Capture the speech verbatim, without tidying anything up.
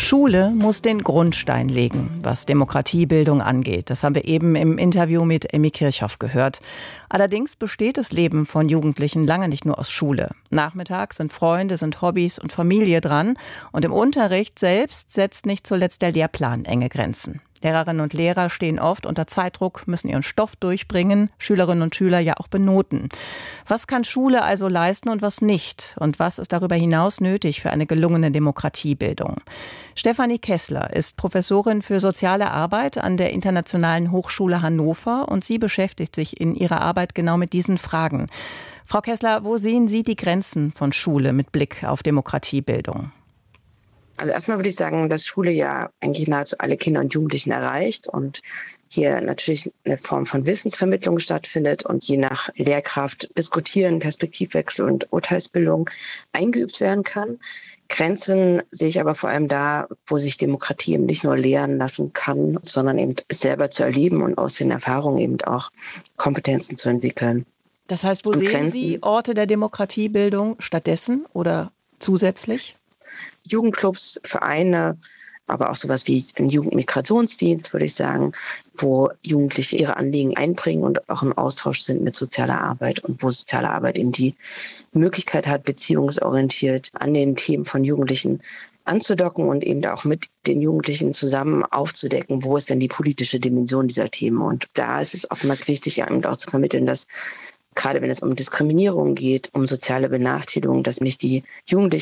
Schule muss den Grundstein legen, was Demokratiebildung angeht. Das haben wir eben im Interview mit Emmy Kirchhoff gehört. Allerdings besteht das Leben von Jugendlichen lange nicht nur aus Schule. Nachmittags sind Freunde, sind Hobbys und Familie dran. Und im Unterricht selbst setzt nicht zuletzt der Lehrplan enge Grenzen. Lehrerinnen und Lehrer stehen oft unter Zeitdruck, müssen ihren Stoff durchbringen, Schülerinnen und Schüler ja auch benoten. Was kann Schule also leisten und was nicht? Und was ist darüber hinaus nötig für eine gelungene Demokratiebildung? Stefanie Kessler ist Professorin für soziale Arbeit an der Internationalen Hochschule Hannover und sie beschäftigt sich in ihrer Arbeit genau mit diesen Fragen. Frau Kessler, wo sehen Sie die Grenzen von Schule mit Blick auf Demokratiebildung? Also erstmal würde ich sagen, dass Schule ja eigentlich nahezu alle Kinder und Jugendlichen erreicht und hier natürlich eine Form von Wissensvermittlung stattfindet und je nach Lehrkraft Diskutieren, Perspektivwechsel und Urteilsbildung eingeübt werden kann. Grenzen sehe ich aber vor allem da, wo sich Demokratie eben nicht nur lehren lassen kann, sondern eben es selber zu erleben und aus den Erfahrungen eben auch Kompetenzen zu entwickeln. Das heißt, wo und sehen Grenzen, Sie Orte der Demokratiebildung stattdessen oder zusätzlich? Jugendclubs, Vereine, aber auch sowas wie ein Jugendmigrationsdienst, würde ich sagen, wo Jugendliche ihre Anliegen einbringen und auch im Austausch sind mit sozialer Arbeit und wo soziale Arbeit eben die Möglichkeit hat, beziehungsorientiert an den Themen von Jugendlichen anzudocken und eben auch mit den Jugendlichen zusammen aufzudecken, wo ist denn die politische Dimension dieser Themen. Und da ist es oftmals wichtig, eben auch zu vermitteln, dass gerade wenn es um Diskriminierung geht, um soziale Benachteiligung, dass nicht die Jugendlichen